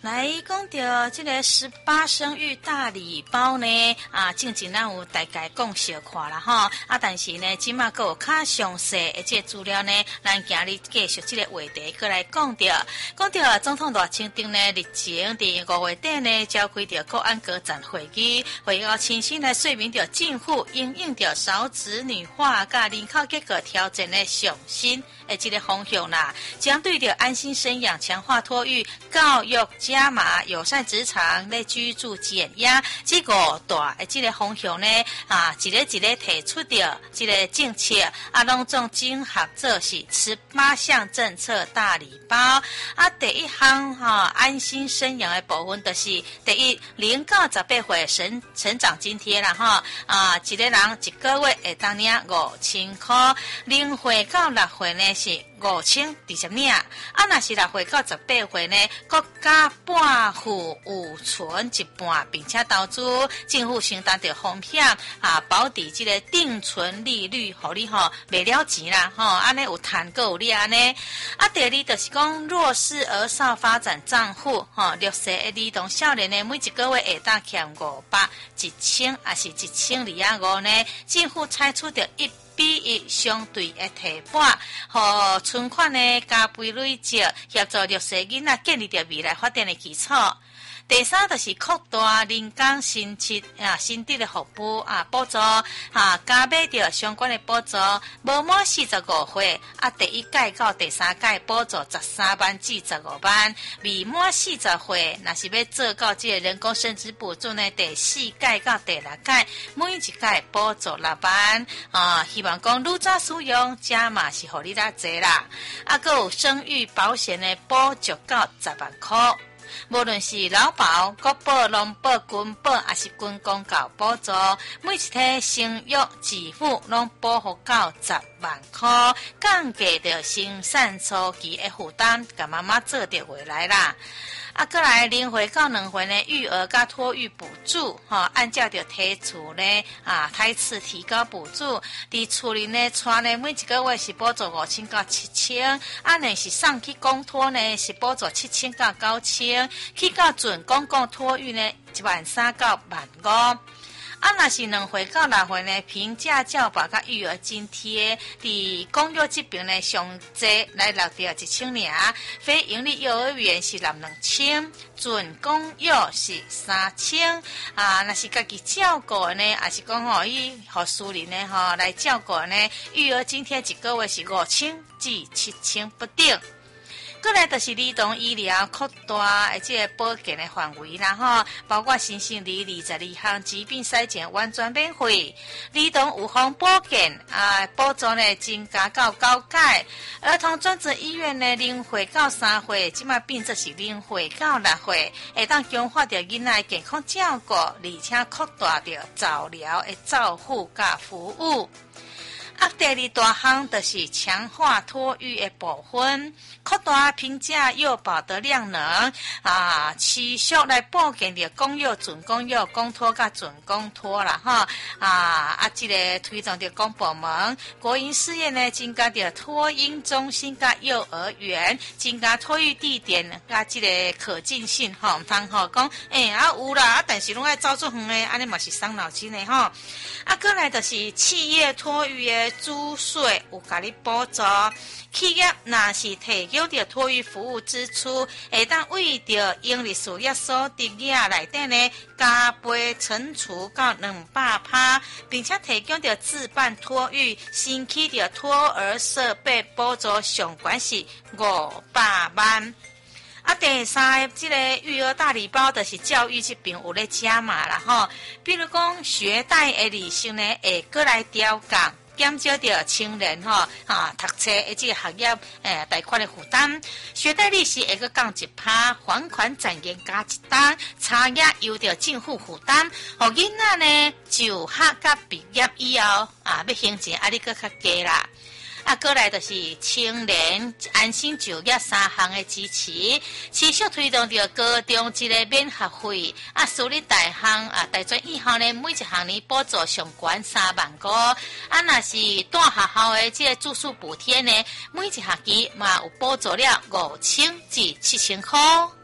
来讲到这个18生育大礼包呢，之前咱有大概讲小看啦哈，但是呢，今嘛还有较详细的这个资料呢，咱今日继续这个话题过来讲到总统大清定呢，日前伫5月底呢，召开着国安各站会议，会要清晰来说明着政府因应着少子女化甲人口结构挑战的上新的这个方向啦，将对着安心生养、强化托育、教育加码、友善职场、咧居住减压，这个大的这个方向呢，一个提出的这个政策，拢总整合做是18项政策大礼包。第一项安心生养的部分就是第一0到18岁成长津贴啦一个人一个月会当领5000块，0岁到6岁呢是5020领，若是6岁到18岁呢，国家半付有存一半，并且投资政府承担着风险保持这个定存利率，互你卖了钱啦安尼有赚够有领安尼。第二就是讲弱势儿少发展账户，6岁的儿童少年呢，每一个月会当欠500、1000还是1205呢，政府采取着1比1相对的提拨，和存款呢加倍累积，协助6岁囡仔建立着未来发展的基础。第三就是扩大人工新得的服务补助加码着相关的补助，无满45岁第一届到第三届补助13万至15万，未满40岁若是要做到这个人工生殖补助呢，第4届到第6届每一届补助6万希望讲愈早使用加码是互你较济啦。还有生育保险的补助到10万块。无论是劳保、国保、农保、军保，还是军公教补助，每一体生育支付拢保护到10万块，降低着生产初期的负担，甲妈妈做着回来啦。再来0岁到2岁呢，育儿甲托育补助按照着梯次呢梯次提高补助，伫厝里呢带呢每一个月是补助5000到7000，若是送去公托呢是补助7000到9000，去到准公共托育呢13000到15000。若是2岁到6岁呢，平价教保甲育儿津贴，伫公幼这边呢上济来落到1000尔，非营利幼儿园是拿2000，准公幼是3000若是家己照顾呢，也是讲伊互私人呢来照顾呢，育儿津贴一个月是5000至7000不等。过来就是儿童医疗扩大的这个保健的范围啦包括新生儿22项疾病筛检完全免费，儿童预防保健补助呢增加到9届，儿童专责医院呢0岁到3岁，即马变作是0岁到6岁，会当强化着囡仔健康照顾，而且扩大着早疗的照护甲服务。第二大项就是强化托育的部分，扩大评价幼保的量能持续来保健着公幼、准公幼、公托甲准公托啦这个推动着公部门国营事业呢，增加着托婴中心甲幼儿园，增加托育地点甲这个可进性唔通讲有啦但是拢爱走出远的，安尼嘛是伤脑筋的过来就是企业托育的租税有甲你补助，企业若是提供着托育服务支出，会当为着营利事业所得额内底呢加倍乘除到200%，并且提供着自办托育、新起着托儿设备补助，上悬是500万。第三个这个育儿大礼包就是教育这边有咧加码啦比如讲学贷的利息呢会过来调降，减少着青年读册的这个学业贷款的负担，学贷利息会个降1%，还款暂延加1单，差额由着政府负担，互囡仔呢就学甲毕业以后要还钱你搁较低啦。过来就是青年安心就业3项的支持，持续推动着高中一个免学费，私立大项大专以后呢，每一学年补助上悬3万块，若是大学校的这个住宿补贴呢，每一学期嘛有补助了5000至7000块。